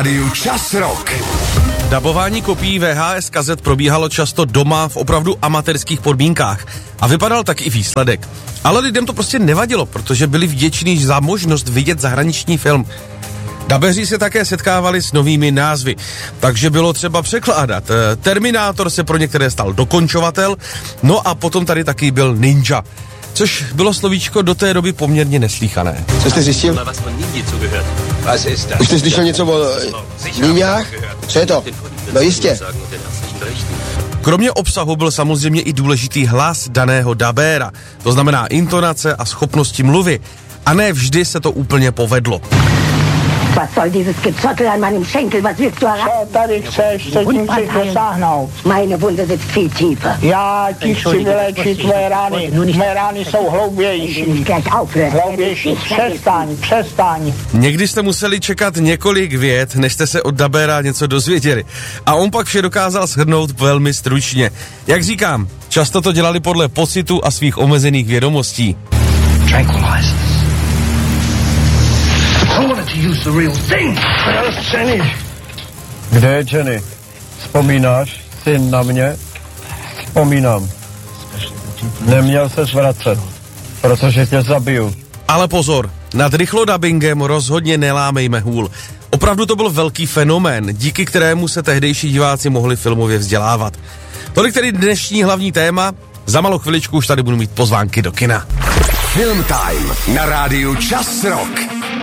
Rádiu Čas Rock. Dabování kopií VHS kazet probíhalo často doma v opravdu amatérských podmínkách. A vypadal tak i výsledek. Ale lidem to prostě nevadilo, protože byli vděční za možnost vidět zahraniční film. Dabeři se také setkávali s novými názvy, takže bylo třeba překládat. Terminátor se pro některé stal dokončovatel, no a potom tady taky byl ninja, což bylo slovíčko do té doby poměrně neslýchané. Co jste zjistil? Už jste slyšel něco o ninjách? Co je to? No jistě. Kromě obsahu byl samozřejmě i důležitý hlas daného dabéra, to znamená intonace a schopnosti mluvy. A ne vždy se to úplně povedlo. Was soll dieses Gezottel an meinem Schenkel? Was willst du erreichen? Co tady chceš, co tím chceš dosáhnout? Meine Wunde sitzt viel tiefer. Já ti chci vylečit tvé rány. Mé rány jsou hloubější. Hloubější. Přestaň. Někdy jste museli čekat několik vět, než jste se od dabéra něco dozvěděli. A on pak vše dokázal shrnout velmi stručně. Jak říkám, často to dělali podle pocitu a svých omezených vědomostí. Kde je Jenny? Vzpomínáš si na mě? Vzpomínám. Neměl ses vracet, protože tě zabiju. Ale pozor, nad rychlodubbingem rozhodně nelámejme hůl. Opravdu to byl velký fenomén, díky kterému se tehdejší diváci mohli filmově vzdělávat. Tolik tedy dnešní hlavní téma, za malou chviličku už tady budu mít pozvánky do kina. Film Time na rádiu Čas Rock.